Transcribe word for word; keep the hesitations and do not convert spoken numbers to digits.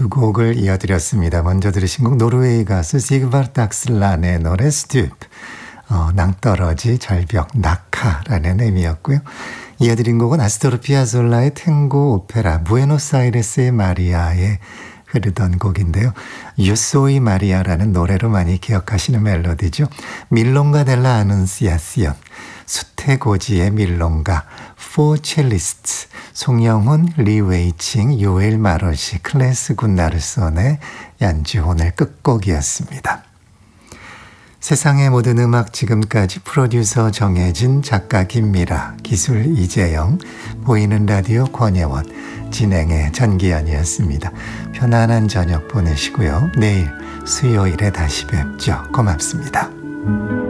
두 곡을 이어드렸습니다. 먼저 들으신 곡 노르웨이 가수 시그바르트 악슬란의 노래 스튜프, 어, 낭떠러지, 절벽, 낙하라는 의미였고요. 이어드린 곡은 아스토르 피아졸라의 탱고 오페라 부에노스아이레스의 마리아에 흐르던 곡인데요. 유소이 마리아라는 노래로 많이 기억하시는 멜로디죠. 밀롱가 델라 아눈시아시온, 수태고지의 밀롱가, 포 첼리스트, 송영훈, 리웨이칭, 요엘 마로시, 클래스 굿나르손의 연주 오늘 끝곡이었습니다. 세상의 모든 음악 지금까지 프로듀서 정혜진, 작가 김미라, 기술 이재영, 보이는 라디오 권예원, 진행의 전기현이었습니다. 편안한 저녁 보내시고요. 내일 수요일에 다시 뵙죠. 고맙습니다.